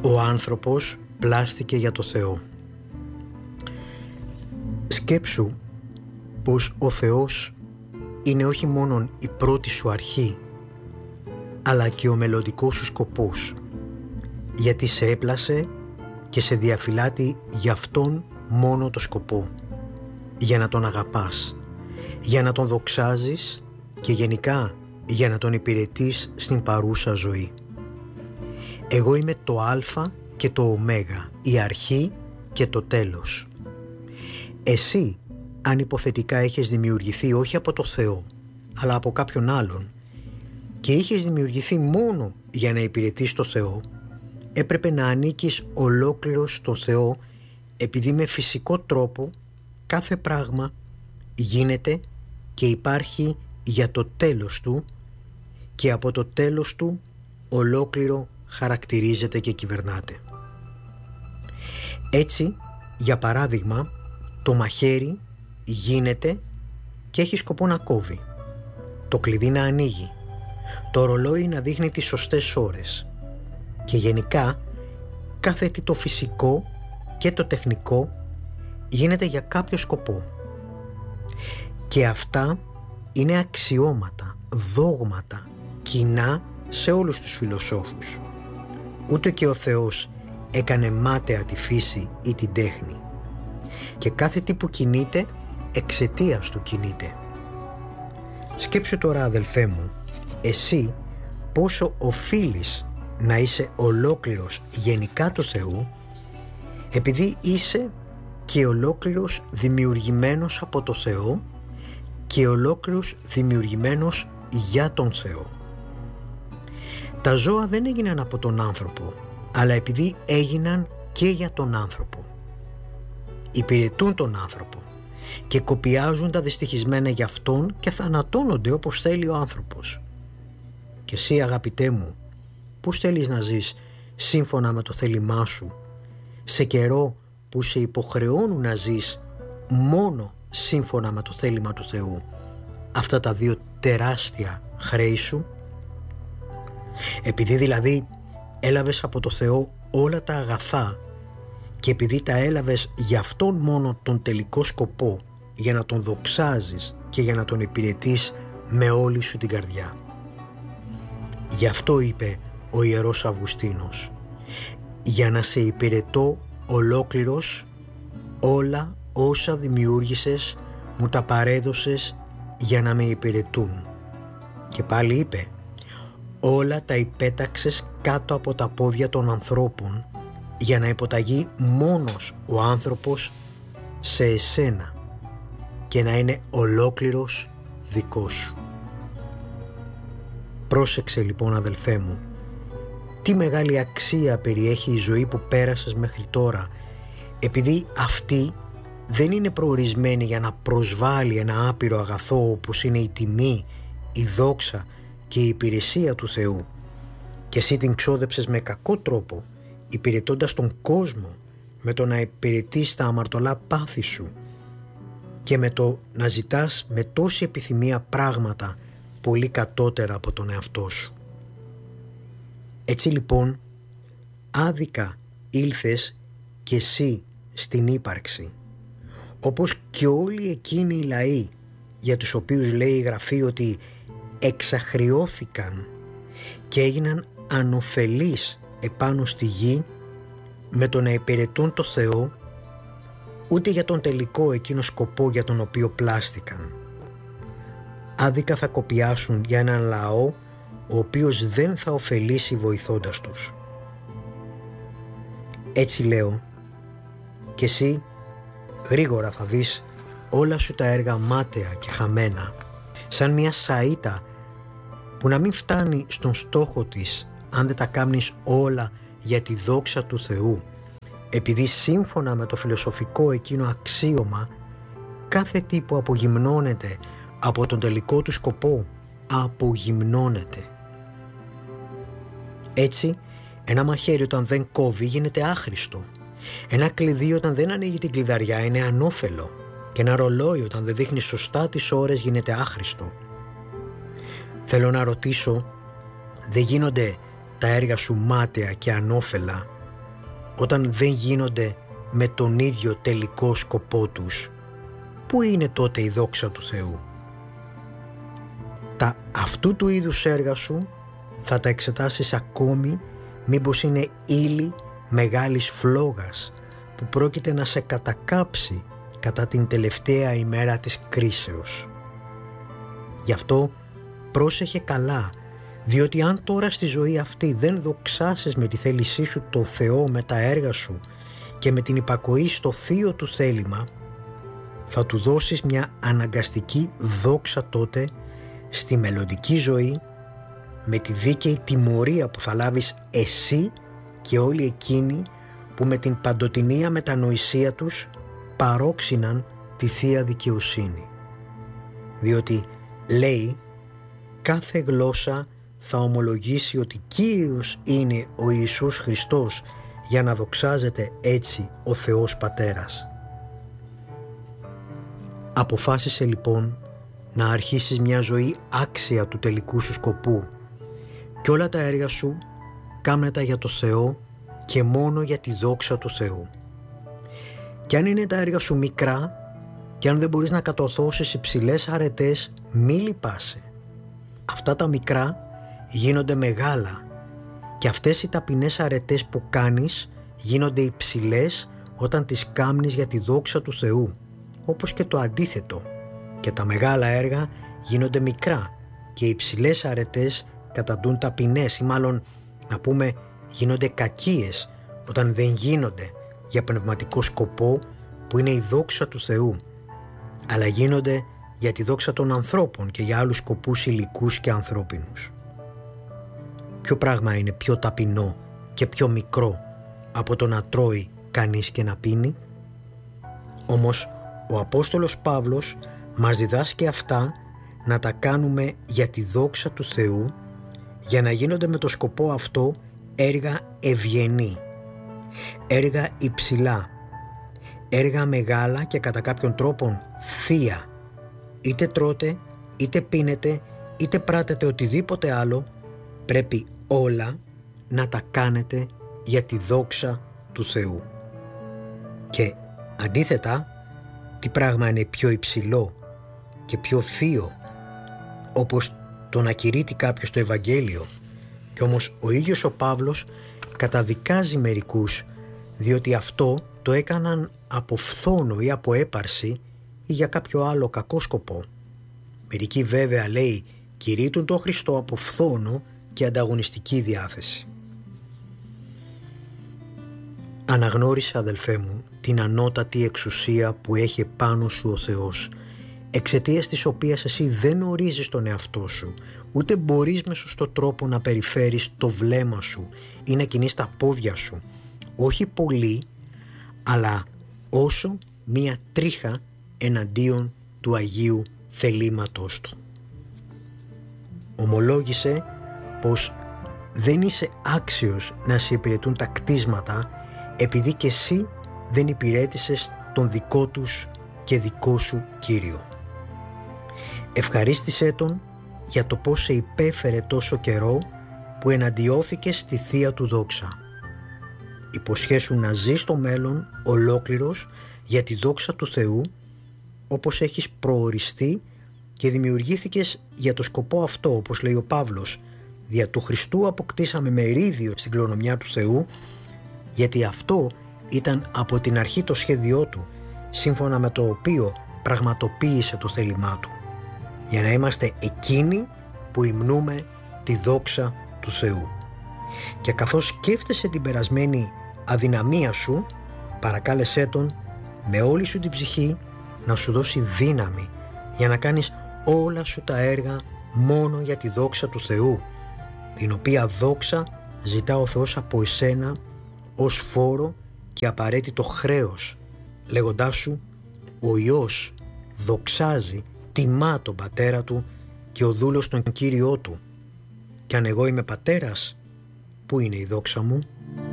Ο άνθρωπος πλάστηκε για το Θεό. Σκέψου πως ο Θεός είναι όχι μόνον η πρώτη σου αρχή, αλλά και ο μελλοντικός σου σκοπός, γιατί σε έπλασε και σε διαφυλάτει για Αυτόν μόνο το σκοπό, για να Τον αγαπάς, για να Τον δοξάζεις και γενικά για να Τον υπηρετείς στην παρούσα ζωή. Εγώ είμαι το Α και το Ω, η αρχή και το τέλος. Εσύ, αν υποθετικά έχεις δημιουργηθεί όχι από το Θεό, αλλά από κάποιον άλλον, και είχες δημιουργηθεί μόνο για να υπηρετείς το Θεό, έπρεπε να ανήκεις ολόκληρος στον Θεό, επειδή με φυσικό τρόπο κάθε πράγμα γίνεται και υπάρχει για το τέλος του, και από το τέλος του ολόκληρο χαρακτηρίζεται και κυβερνάται. Έτσι, για παράδειγμα, το μαχαίρι γίνεται και έχει σκοπό να κόβει, το κλειδί να ανοίγει, το ρολόι να δείχνει τις σωστές ώρες, και γενικά κάθε τι το φυσικό και το τεχνικό γίνεται για κάποιο σκοπό. Και αυτά είναι αξιώματα, δόγματα, κοινά σε όλους τους φιλοσόφους. Ούτε και ο Θεός έκανε μάταια τη φύση ή την τέχνη. Και κάθε τι που κινείται, εξαιτίας του κινείται. Σκέψου τώρα, αδελφέ μου, εσύ πόσο οφείλεις να είσαι ολόκληρος γενικά του Θεού, επειδή είσαι και ολόκληρος δημιουργημένος από το Θεό και ολόκληρος δημιουργημένος για τον Θεό. Τα ζώα δεν έγιναν από τον άνθρωπο, αλλά επειδή έγιναν και για τον άνθρωπο. Υπηρετούν τον άνθρωπο και κοπιάζουν τα δυστυχισμένα για αυτόν και θανατώνονται όπως θέλει ο άνθρωπος. Και εσύ, αγαπητέ μου, πώς θέλεις να ζεις σύμφωνα με το θέλημά σου, σε καιρό που σε υποχρεώνουν να ζεις μόνο σύμφωνα με το θέλημα του Θεού, αυτά τα δύο τεράστια χρέη σου? Επειδή δηλαδή έλαβες από το Θεό όλα τα αγαθά και επειδή τα έλαβες για Αυτόν μόνο τον τελικό σκοπό, για να Τον δοξάζεις και για να Τον υπηρετείς με όλη σου την καρδιά. Γι' αυτό είπε ο Ιερός Αυγουστίνος: για να σε υπηρετώ ολόκληρος, όλα όσα δημιούργησες μου τα παρέδωσες για να με υπηρετούν. Και πάλι είπε: όλα τα υπέταξες κάτω από τα πόδια των ανθρώπων για να υποταγεί μόνος ο άνθρωπος σε εσένα και να είναι ολόκληρος δικός σου. Πρόσεξε λοιπόν, αδελφέ μου, τι μεγάλη αξία περιέχει η ζωή που πέρασες μέχρι τώρα, επειδή αυτή δεν είναι προορισμένη για να προσβάλλει ένα άπειρο αγαθό όπως είναι η τιμή, η δόξα και η υπηρεσία του Θεού, και εσύ την ξόδεψες με κακό τρόπο, υπηρετώντας τον κόσμο με το να υπηρετείς τα αμαρτωλά πάθη σου και με το να ζητάς με τόση επιθυμία πράγματα πολύ κατώτερα από τον εαυτό σου. Έτσι λοιπόν άδικα ήλθες και εσύ στην ύπαρξη, όπως και όλοι εκείνοι οι λαοί για τους οποίους λέει η Γραφή ότι εξαχριώθηκαν και έγιναν ανωφελείς επάνω στη γη με το να υπηρετούν το Θεό, ούτε για τον τελικό εκείνο σκοπό για τον οποίο πλάστηκαν. Άδικα θα κοπιάσουν για έναν λαό ο οποίος δεν θα ωφελήσει βοηθώντας τους. Έτσι λέω, και εσύ γρήγορα θα δεις όλα σου τα έργα μάταια και χαμένα, σαν μια σαΐτα που να μην φτάνει στον στόχο της αν δεν τα κάνεις όλα για τη δόξα του Θεού, επειδή σύμφωνα με το φιλοσοφικό εκείνο αξίωμα κάθε τι που απογυμνώνεται από τον τελικό του σκοπό απογυμνώνεται. Έτσι, ένα μαχαίρι όταν δεν κόβει γίνεται άχρηστο. Ένα κλειδί όταν δεν ανοίγει την κλειδαριά είναι ανώφελο. Και ένα ρολόι όταν δεν δείχνει σωστά τις ώρες γίνεται άχρηστο. Θέλω να ρωτήσω, δεν γίνονται τα έργα σου μάταια και ανώφελα όταν δεν γίνονται με τον ίδιο τελικό σκοπό τους, πού είναι τότε η δόξα του Θεού? Τα αυτού του είδους έργα σου θα τα εξετάσεις ακόμη μήπως είναι ύλη μεγάλης φλόγας που πρόκειται να σε κατακάψει κατά την τελευταία ημέρα της κρίσεως. Γι' αυτό πρόσεχε καλά, διότι αν τώρα στη ζωή αυτή δεν δοξάσεις με τη θέλησή σου το Θεό με τα έργα σου και με την υπακοή στο θείο του θέλημα, θα του δώσεις μια αναγκαστική δόξα τότε στη μελλοντική ζωή, με τη δίκαιη τιμωρία που θα λάβεις εσύ και όλοι εκείνοι που με την παντοτινή αμετανοησία τους παρόξυναν τη Θεία Δικαιοσύνη. Διότι λέει, κάθε γλώσσα θα ομολογήσει ότι Κύριος είναι ο Ιησούς Χριστός, για να δοξάζεται έτσι ο Θεός Πατέρας. Αποφάσισε λοιπόν να αρχίσεις μια ζωή άξια του τελικού σου σκοπού και όλα τα έργα σου κάμνε τα για το Θεό και μόνο για τη δόξα του Θεού. Και αν είναι τα έργα σου μικρά και αν δεν μπορείς να κατορθώσεις υψηλές αρετές, μη λυπάσαι. Αυτά τα μικρά γίνονται μεγάλα και αυτές οι ταπεινές αρετές που κάνεις γίνονται υψηλές όταν τις κάμνεις για τη δόξα του Θεού, όπως και το αντίθετο. Και τα μεγάλα έργα γίνονται μικρά και οι υψηλές αρετές καταντούν ταπεινές, ή μάλλον να πούμε γίνονται κακίες όταν δεν γίνονται για πνευματικό σκοπό που είναι η δόξα του Θεού, αλλά γίνονται για τη δόξα των ανθρώπων και για άλλους σκοπούς υλικούς και ανθρώπινους. Ποιο πράγμα είναι πιο ταπεινό και πιο μικρό από το να τρώει κανείς και να πίνει? Όμως ο Απόστολος Παύλος μας διδάσκει αυτά να τα κάνουμε για τη δόξα του Θεού, για να γίνονται με το σκοπό αυτό έργα ευγενή, έργα υψηλά, έργα μεγάλα και κατά κάποιον τρόπον θεία. Είτε τρώτε, είτε πίνετε, είτε πράτετε οτιδήποτε άλλο, πρέπει όλα να τα κάνετε για τη δόξα του Θεού. Και αντίθετα, τι πράγμα είναι πιο υψηλό και πιο θείο, όπως το να κηρύττει κάποιος το Ευαγγέλιο? Και όμως ο ίδιος ο Παύλος καταδικάζει μερικούς, διότι αυτό το έκαναν από φθόνο ή από έπαρση ή για κάποιο άλλο κακό σκοπό. Μερικοί βέβαια, λέει, κηρύττουν τον Χριστό από φθόνο και ανταγωνιστική διάθεση. Αναγνώρισε, αδελφέ μου, την ανώτατη εξουσία που έχει πάνω σου ο Θεός, εξαιτίας της οποίας εσύ δεν ορίζεις τον εαυτό σου, ούτε μπορείς με σωστό τρόπο να περιφέρεις το βλέμμα σου ή να κινείς τα πόδια σου, όχι πολύ, αλλά όσο μία τρίχα εναντίον του Αγίου θελήματος του. Ομολόγησε πως δεν είσαι άξιος να σε υπηρετούν τα κτίσματα, επειδή και εσύ δεν υπηρέτησες τον δικό τους και δικό σου Κύριο. Ευχαρίστησέ Τον για το πώς σε υπέφερε τόσο καιρό που εναντιώθηκε στη Θεία Του δόξα. Υποσχέσου να ζεις στο μέλλον ολόκληρος για τη δόξα του Θεού, όπως έχεις προοριστεί και δημιουργήθηκες για το σκοπό αυτό, όπως λέει ο Παύλος. Δια του Χριστού αποκτήσαμε μερίδιο στην κληρονομιά του Θεού, γιατί αυτό ήταν από την αρχή το σχέδιό Του, σύμφωνα με το οποίο πραγματοποίησε το θέλημά Του, για να είμαστε εκείνοι που υμνούμε τη δόξα του Θεού. Και καθώς σκέφτεσαι την περασμένη αδυναμία σου, παρακάλεσέ Τον με όλη σου την ψυχή να σου δώσει δύναμη για να κάνεις όλα σου τα έργα μόνο για τη δόξα του Θεού, την οποία δόξα ζητά ο Θεός από εσένα ως φόρο και απαραίτητο χρέος, λέγοντάς σου, ο Υιός δοξάζει, τιμά τον πατέρα του και ο δούλος τον Κύριό του. Κι αν εγώ είμαι πατέρας, πού είναι η δόξα μου?